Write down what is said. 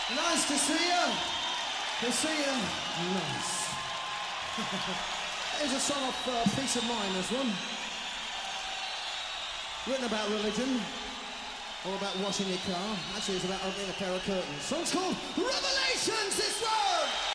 Nice to see you. To see you. Nice. Here's a song off Peace of Mind, this one. Written about religion. Or about washing your car. Actually, it's about opening a pair of curtains. Song's called Revelations, this one!